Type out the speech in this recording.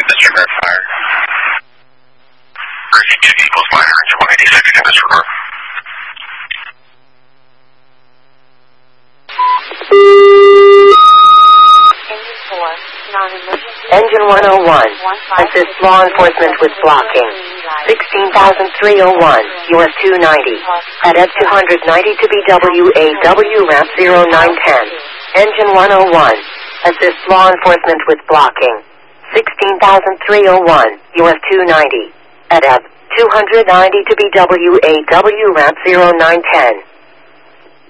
disregard fire. Earth 2 equals fire, engine 186, can disregard. Engine 101, assist law enforcement with blocking. 16,301, US 290. At F 290 to BWAW ramp 0910. Engine 101, assist law enforcement with blocking. 16,301, US 290. At F 290 to BWAW ramp 0910.